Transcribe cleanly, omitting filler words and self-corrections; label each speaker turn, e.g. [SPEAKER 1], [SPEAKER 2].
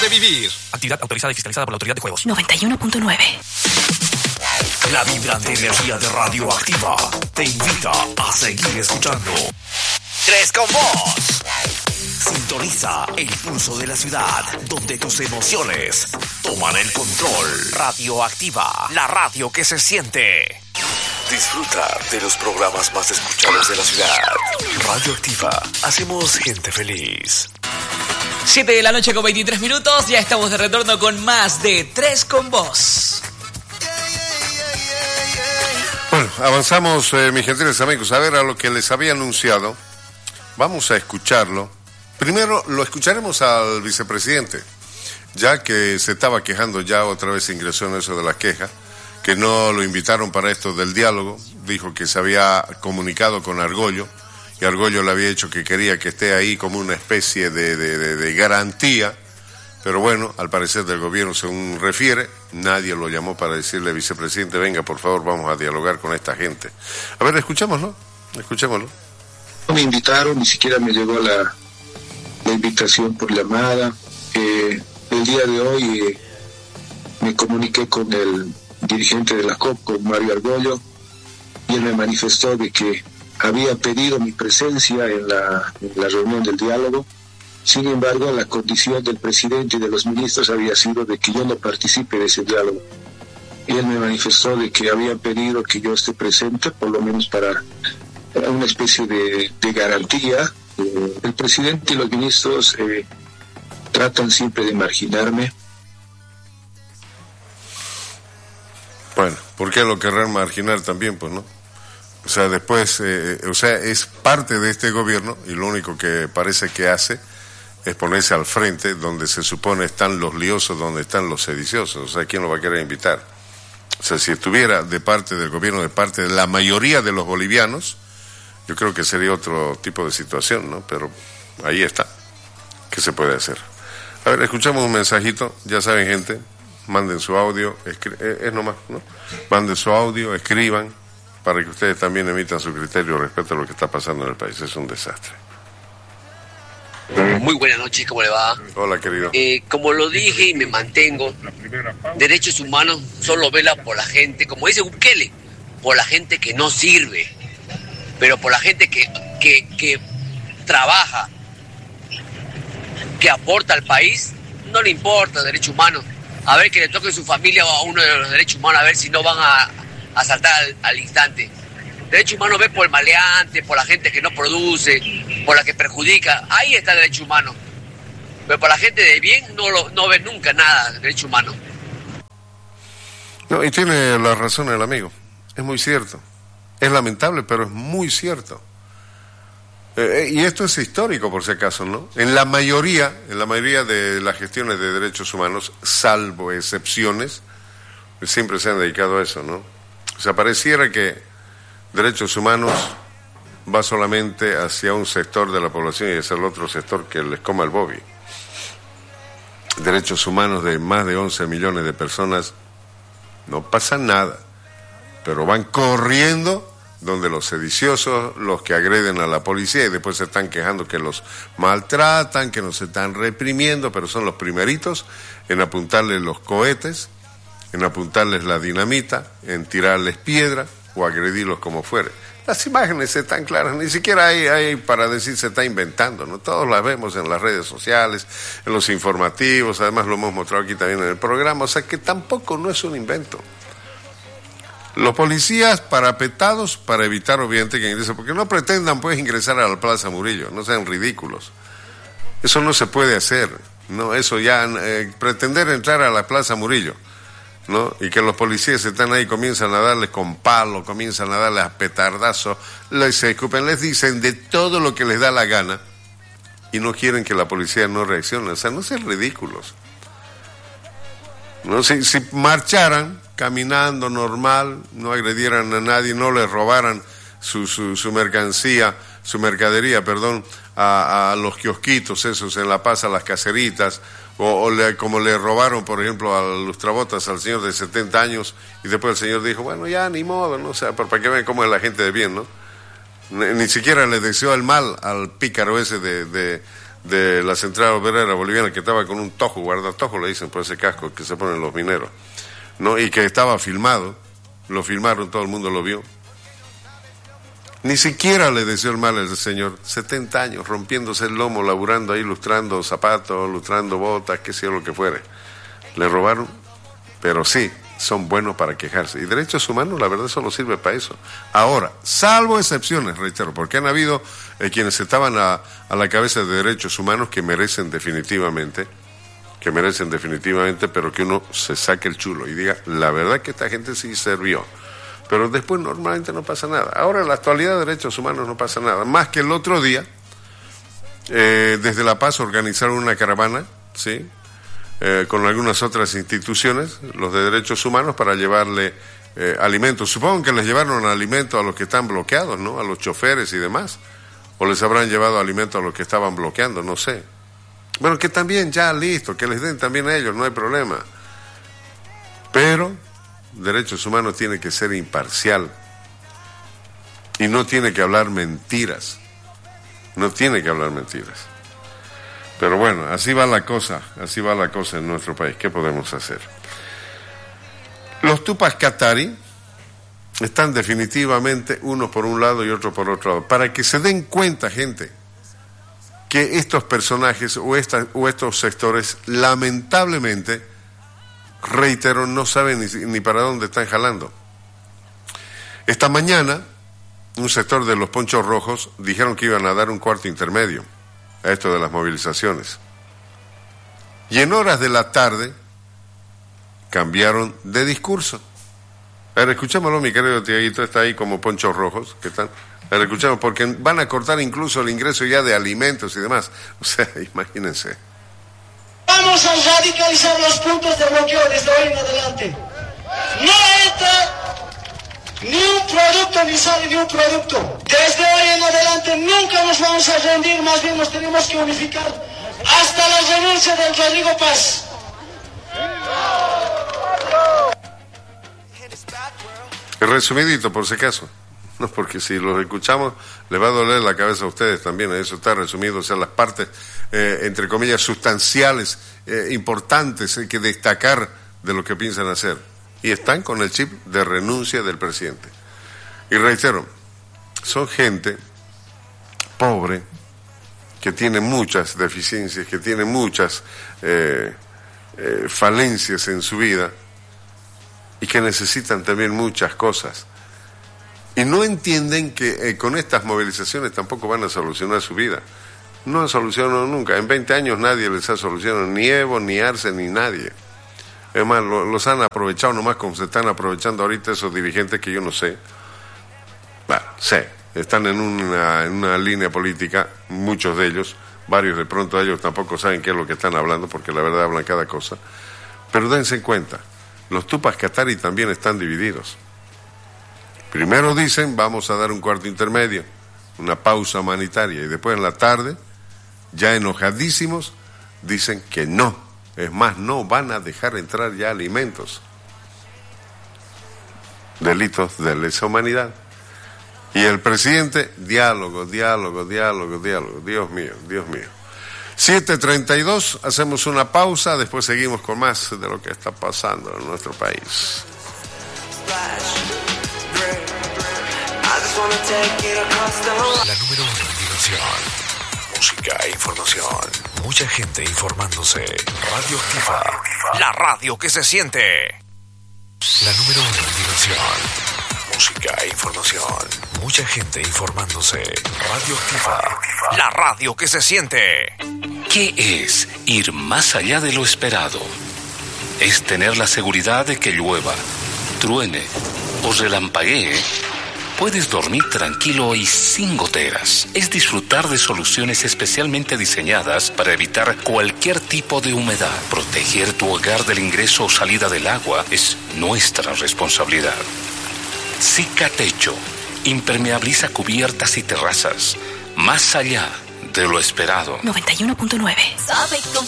[SPEAKER 1] de vivir.
[SPEAKER 2] Actividad autorizada y fiscalizada por la Autoridad de Juegos.
[SPEAKER 3] 91.9.
[SPEAKER 2] La vibrante energía de Radioactiva te invita a seguir escuchando. ¡Tres con vos! Sintoniza el pulso de la ciudad, donde tus emociones toman el control. Radioactiva, la radio que se siente. Disfruta de los programas más escuchados de la ciudad. Radioactiva, hacemos gente feliz.
[SPEAKER 4] 7 de la noche con 23 minutos, ya estamos de retorno con más de Tres con Vos.
[SPEAKER 5] Bueno, avanzamos, mis gentiles amigos, a ver a lo que les había anunciado. Vamos a escucharlo. Primero lo escucharemos al vicepresidente, ya que se estaba quejando, ya otra vez ingresó en eso de la queja, que no lo invitaron para esto del diálogo. Dijo que se había comunicado con Argollo, y Argollo le había dicho que quería que esté ahí como una especie de garantía, pero bueno, al parecer del gobierno, según refiere, nadie lo llamó para decirle, vicepresidente, venga, por favor, vamos a dialogar con esta gente. A ver, escuchémoslo.
[SPEAKER 6] No me invitaron, ni siquiera me llegó la invitación por llamada. El día de hoy me comuniqué con el dirigente de la COP, con Mario Argollo, y él me manifestó de que había pedido mi presencia en la reunión del diálogo. Sin embargo, la condición del presidente y de los ministros había sido de que yo no participe de ese diálogo. Y él me manifestó de que había pedido que yo esté presente, por lo menos para una especie de garantía. El presidente y los ministros tratan siempre de marginarme.
[SPEAKER 5] Bueno, ¿por qué lo querrán marginar también? Pues no. O sea, después, es parte de este gobierno y lo único que parece que hace es ponerse al frente donde se supone están los liosos, donde están los sediciosos. O sea, ¿quién lo va a querer invitar? O sea, si estuviera de parte del gobierno, de parte de la mayoría de los bolivianos, yo creo que sería otro tipo de situación, ¿no? Pero ahí está. ¿Qué se puede hacer? A ver, escuchamos un mensajito. Ya saben, gente, manden su audio, es nomás, ¿no? Manden su audio, escriban, para que ustedes también emitan su criterio respecto a lo que está pasando en el país. Es un desastre.
[SPEAKER 7] Muy buenas noches, ¿cómo le va?
[SPEAKER 5] Hola, querido.
[SPEAKER 7] Como lo dije y me mantengo, derechos humanos solo vela por la gente, como dice Bukele, por la gente que no sirve, pero por la gente que trabaja, que aporta al país, no le importa derechos humanos. A ver que le toque su familia a uno de los derechos humanos, a ver si no van a saltar al instante. Derecho humano ve por el maleante, por la gente que no produce, por la que perjudica. Ahí está el derecho humano. Pero por la gente de bien no ve nunca nada de derecho humano.
[SPEAKER 5] No, y tiene la razón el amigo. Es muy cierto. Es lamentable, pero es muy cierto. Y esto es histórico, por si acaso, ¿no? En la mayoría de las gestiones de derechos humanos, salvo excepciones, siempre se han dedicado a eso, ¿no? O sea, pareciera que derechos humanos va solamente hacia un sector de la población y hacia el otro sector que les coma el bobi. Derechos humanos de más de 11 millones de personas, no pasa nada, pero van corriendo donde los sediciosos, los que agreden a la policía y después se están quejando que los maltratan, que nos están reprimiendo, pero son los primeritos en apuntarles los cohetes, en apuntarles la dinamita, en tirarles piedra o agredirlos como fuere. Las imágenes están claras, ni siquiera hay para decir se está inventando, ¿no? Todos las vemos en las redes sociales, en los informativos, además lo hemos mostrado aquí también en el programa, o sea que tampoco no es un invento. Los policías parapetados para evitar obviamente que ingresen, porque no pretendan pues ingresar a la Plaza Murillo, no sean ridículos. Eso no se puede hacer, no, eso ya, pretender entrar a la Plaza Murillo, ¿no? Y que los policías están ahí, comienzan a darles con palo, comienzan a darles a petardazos, les escupen, les dicen de todo lo que les da la gana y no quieren que la policía no reaccione. O sea, no sean ridículos. ¿No? Si marcharan caminando normal, no agredieran a nadie, no les robaran su mercancía, su mercadería, perdón, a los kiosquitos esos en La Paz, a las caseritas, como le robaron, por ejemplo, a Lustrabotas, al señor de 70 años, y después el señor dijo, bueno, ya, ni modo, ¿no? O sea, para que vean cómo es la gente de bien, ¿no? Ni siquiera le deseó el mal al pícaro ese de de la central obrera boliviana, que estaba con un tojo, guardatojo le dicen por ese casco que se ponen los mineros, ¿no? Y que estaba filmado, lo filmaron, todo el mundo lo vio. Ni siquiera le deseó el mal al señor, 70 años, rompiéndose el lomo, laburando ahí, lustrando zapatos, lustrando botas, qué sé yo, lo que fuere. Le robaron, pero sí, son buenos para quejarse. Y derechos humanos, la verdad, solo sirve para eso. Ahora, salvo excepciones, reitero, porque han habido quienes estaban a la cabeza de derechos humanos que merecen definitivamente, pero que uno se saque el chulo y diga, la verdad que esta gente sí sirvió. Pero después normalmente no pasa nada. Ahora en la actualidad de derechos humanos no pasa nada. Más que el otro día, desde La Paz organizaron una caravana, ¿sí? Con algunas otras instituciones, los de derechos humanos, para llevarle alimentos. Supongo que les llevaron alimentos a los que están bloqueados, ¿no? A los choferes y demás. O les habrán llevado alimentos a los que estaban bloqueando, no sé. Bueno, que también ya listo, que les den también a ellos, no hay problema. Pero derechos humanos tiene que ser imparcial y no tiene que hablar mentiras. No tiene que hablar mentiras. Pero bueno, así va la cosa en nuestro país. ¿Qué podemos hacer? Los tupas qatari están definitivamente unos por un lado y otros por otro lado. Para que se den cuenta, gente, que estos personajes o estos sectores, lamentablemente, reitero, no saben ni para dónde están jalando. Esta mañana, un sector de los ponchos rojos dijeron que iban a dar un cuarto intermedio a esto de las movilizaciones. Y en horas de la tarde cambiaron de discurso. A ver, escuchémoslo, mi querido Tiaguito, está ahí como ponchos rojos, que están. A ver, escuchemos, porque van a cortar incluso el ingreso ya de alimentos y demás. O sea, imagínense.
[SPEAKER 1] Vamos a radicalizar los puntos de bloqueo desde hoy en adelante. No entra ni un producto ni sale ni un producto. Desde hoy en adelante nunca nos vamos a rendir, más bien nos tenemos que unificar hasta la renuncia del Rodrigo Paz.
[SPEAKER 5] Resumidito, por si acaso. No, porque si los escuchamos, les va a doler la cabeza a ustedes también. Eso está resumido, o sea, las partes, entre comillas, sustanciales, importantes, hay que destacar de lo que piensan hacer. Y están con el chip de renuncia del presidente. Y reitero, son gente pobre, que tiene muchas deficiencias, que tiene muchas falencias en su vida, y que necesitan también muchas cosas. Y no entienden que con estas movilizaciones tampoco van a solucionar su vida. No han solucionado nunca. En 20 años nadie les ha solucionado, ni Evo, ni Arce, ni nadie. Es más, los han aprovechado nomás como se están aprovechando ahorita esos dirigentes que yo no sé. Bueno, sé, están en una línea política, muchos de ellos, varios de pronto ellos tampoco saben qué es lo que están hablando, porque la verdad hablan cada cosa. Pero dense cuenta, los tupas qatari también están divididos. Primero dicen, vamos a dar un cuarto intermedio, una pausa humanitaria, y después en la tarde, ya enojadísimos, dicen que no. Es más, no van a dejar entrar ya alimentos. Delitos de lesa humanidad. Y el presidente, diálogo. Dios mío. 7:32, hacemos una pausa, después seguimos con más de lo que está pasando en nuestro país.
[SPEAKER 2] La número 1 en diversión, música e información. Mucha gente informándose. Radio Activa, la radio que se siente. La número 1 en diversión, música e información. Mucha gente informándose. Radio Activa, la radio que se siente.
[SPEAKER 3] ¿Qué es ir más allá de lo esperado? Es tener la seguridad de que llueva, truene o relampaguee. Puedes dormir tranquilo y sin goteras. Es disfrutar de soluciones especialmente diseñadas para evitar cualquier tipo de humedad. Proteger tu hogar del ingreso o salida del agua es nuestra responsabilidad. Cicatecho impermeabiliza cubiertas y terrazas. Más allá de lo esperado.
[SPEAKER 8] 91.9.